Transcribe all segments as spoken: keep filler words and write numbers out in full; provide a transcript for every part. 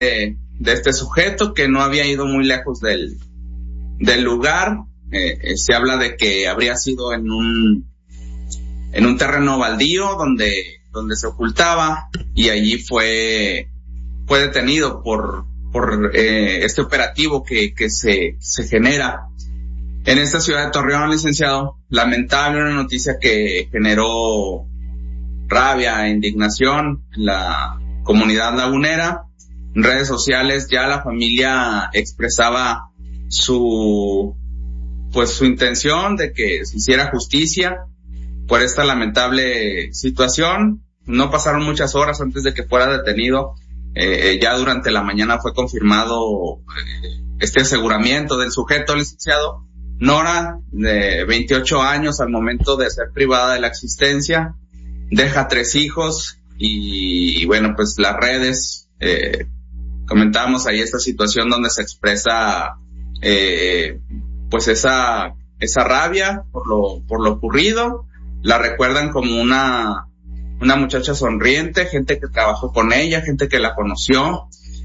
de, de este sujeto que no había ido muy lejos del, del lugar. Eh, eh, se habla de que habría sido en un, en un terreno baldío donde, donde se ocultaba, y allí fue, fue detenido por, por, eh, este operativo que, que se, se genera en esta ciudad de Torreón, licenciado. Lamentable, una noticia que generó rabia e indignación en la comunidad lagunera. En redes sociales ya la familia expresaba su, pues su intención de que se hiciera justicia por esta lamentable situación. No pasaron muchas horas antes de que fuera detenido. Eh, ya durante la mañana fue confirmado eh, este aseguramiento del sujeto, licenciado. Nora, de veintiocho años, al momento de ser privada de la existencia, deja tres hijos y, y bueno, pues las redes, eh, comentábamos ahí esta situación donde se expresa, eh, pues esa, esa rabia por lo, por lo ocurrido. La recuerdan como una, una muchacha sonriente, gente que trabajó con ella, gente que la conoció,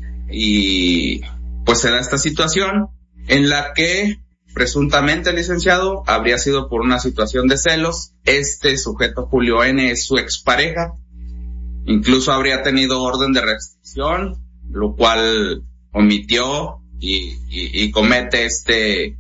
y pues se da esta situación en la que presuntamente, licenciado, habría sido por una situación de celos. Este sujeto, Julio N., es su expareja. Incluso habría tenido orden de restricción, lo cual omitió y, y, y comete este,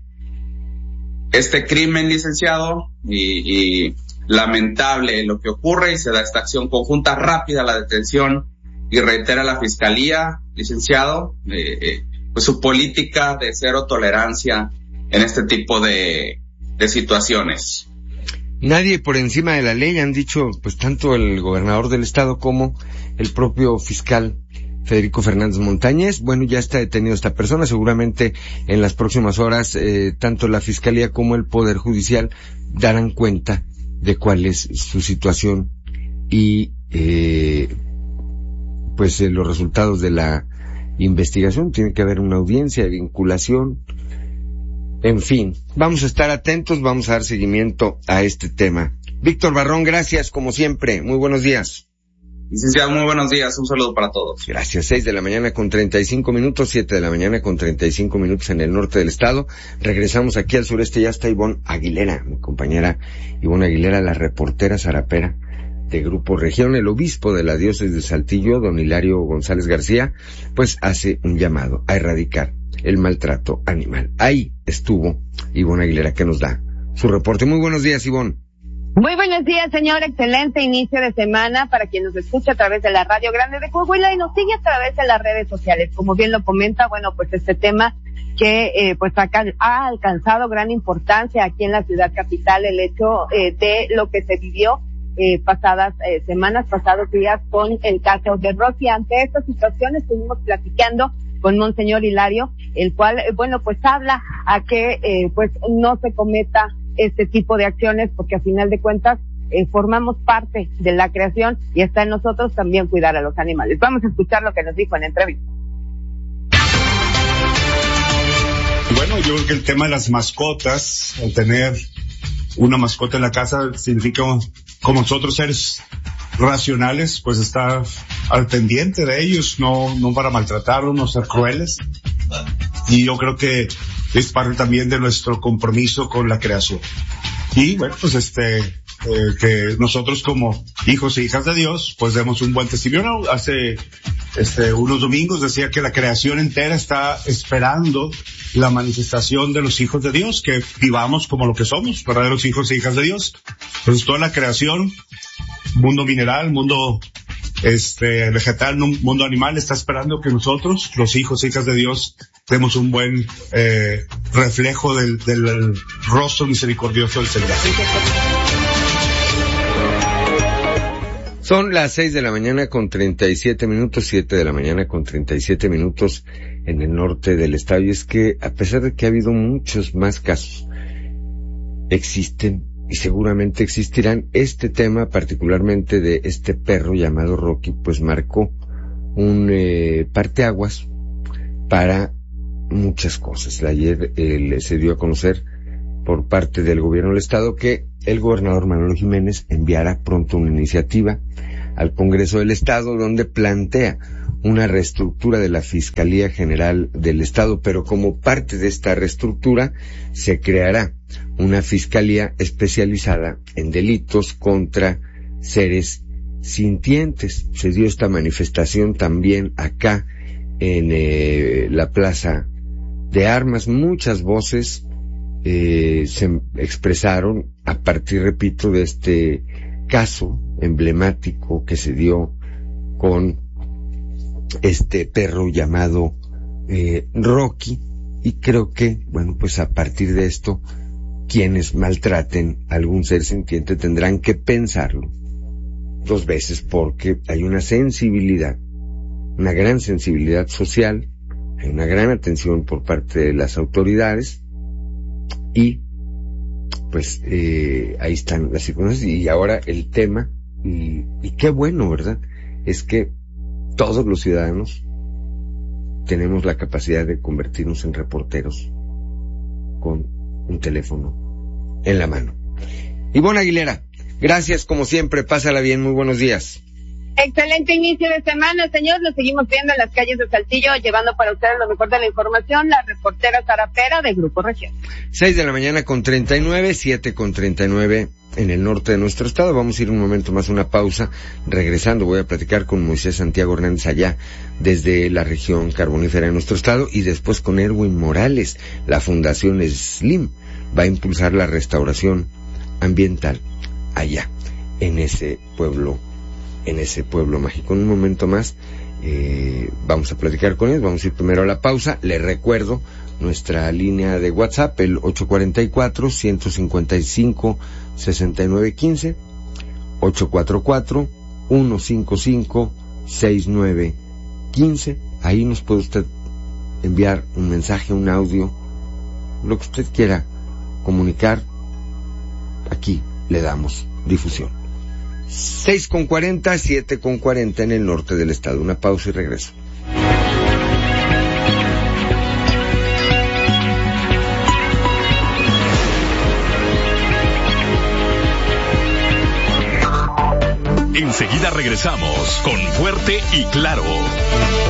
este crimen, licenciado, y, y lamentable lo que ocurre, y se da esta acción conjunta rápida, la detención, y reitera la fiscalía, licenciado, eh, eh, pues su política de cero tolerancia en este tipo de, de situaciones. Nadie por encima de la ley, han dicho pues tanto el gobernador del estado como el propio fiscal Federico Fernández Montañez. Bueno, ya está detenido esta persona. Seguramente en las próximas horas eh, tanto la fiscalía como el Poder Judicial darán cuenta de cuál es su situación y eh, pues eh, los resultados de la investigación. Tiene que haber una audiencia de vinculación. En fin, vamos a estar atentos, vamos a dar seguimiento a este tema. Víctor Barrón, gracias, como siempre. Muy buenos días. Licenciado, muy buenos días. Un saludo para todos. Gracias. Seis de la mañana con treinta y cinco minutos, siete de la mañana con treinta y cinco minutos en el norte del estado. Regresamos aquí al sureste. Ya está Ivonne Aguilera, mi compañera Ivonne Aguilera, la reportera zarapera de Grupo Región. El obispo de la diócesis de Saltillo, don Hilario González García, pues hace un llamado a erradicar el maltrato animal. Ahí estuvo Ivonne Aguilera, que nos da su reporte. Muy buenos días, Ivonne. Muy buenos días, señor. Excelente inicio de semana para quien nos escucha a través de la Radio Grande de Coahuila y nos sigue a través de las redes sociales. Como bien lo comenta, bueno, pues este tema que eh, pues ha, ha alcanzado gran importancia aquí en la ciudad capital, el hecho eh, de lo que se vivió eh, pasadas eh, semanas, pasados días con el caso de Rocky. Ante esta situación estuvimos platicando con Monseñor Hilario, el cual, eh, bueno, pues habla a que eh, pues no se cometa este tipo de acciones, porque a final de cuentas eh, formamos parte de la creación y está en nosotros también cuidar a los animales. Vamos a escuchar lo que nos dijo en entrevista. Bueno, yo creo que el tema de las mascotas, al tener una mascota en la casa, significa como nosotros seres racionales, pues estar al pendiente de ellos, no, no para maltratarlos, no ser crueles. Y yo creo que es parte también de nuestro compromiso con la creación. Y bueno, pues este, eh, que nosotros como hijos e hijas de Dios, pues demos un buen testimonio. Hace, este, unos domingos decía que la creación entera está esperando la manifestación de los hijos de Dios, que vivamos como lo que somos, verdaderos hijos e hijas de Dios. Entonces toda la creación, mundo mineral, mundo este vegetal, mundo animal, está esperando que nosotros, los hijos e hijas de Dios, demos un buen eh, reflejo del, del rostro misericordioso del Señor. Son las seis de la mañana con treinta y siete minutos, siete de la mañana con treinta y siete minutos en el norte del estado. Y es que, a pesar de que ha habido muchos más casos, existen y seguramente existirán. Este tema, particularmente de este perro llamado Rocky, pues marcó un eh, parteaguas para muchas cosas. Ayer eh, se dio a conocer por parte del gobierno del estado que el gobernador Manuel Jiménez enviará pronto una iniciativa al Congreso del Estado donde plantea una reestructura de la Fiscalía General del Estado, pero como parte de esta reestructura se creará una fiscalía especializada en delitos contra seres sintientes. Se dio esta manifestación también acá en eh, la Plaza de Armas. Muchas voces eh, se expresaron a partir, repito, de este caso emblemático que se dio con este perro llamado eh, Rocky, y creo que, bueno, pues a partir de esto, quienes maltraten a algún ser sintiente tendrán que pensarlo dos veces, porque hay una sensibilidad, una gran sensibilidad social, hay una gran atención por parte de las autoridades, y pues eh, ahí están las circunstancias. Y ahora el tema, y, y qué bueno, ¿verdad?, es que todos los ciudadanos tenemos la capacidad de convertirnos en reporteros con un teléfono en la mano. Ivonne Aguilera, gracias como siempre, pásala bien, muy buenos días. Excelente inicio de semana, señor. Lo seguimos viendo en las calles de Saltillo, llevando para ustedes lo mejor de la información, la reportera Sara Pera de Grupo Región. Seis de la mañana con treinta y nueve, siete con treinta y nueve en el norte de nuestro estado. Vamos a ir un momento más, una pausa. Regresando voy a platicar con Moisés Santiago Hernández allá desde la región carbonífera de nuestro estado, y después con Erwin Morales. La Fundación Slim va a impulsar la restauración ambiental allá en ese pueblo en ese pueblo mágico. En un momento más eh, vamos a platicar con él. Vamos a ir primero a la pausa. Le recuerdo nuestra línea de WhatsApp, el ocho cuatro cuatro, uno cinco cinco, seis nueve uno cinco, ocho cuatro cuatro, uno cinco cinco, seis nueve uno cinco. Ahí nos puede usted enviar un mensaje, un audio, lo que usted quiera comunicar. Aquí le damos difusión. seis con cuarenta, siete con cuarenta en el norte del estado. Una pausa y regreso. Enseguida regresamos con Fuerte y Claro.